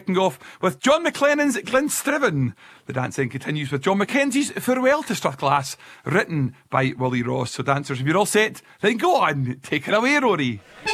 kicking off with John McLennan's Glenstriven. The dance then continues with John Mackenzie's Farewell to Strathglass, written by Willie Ross. So dancers, if you're all set, then go on, take it away, Rory.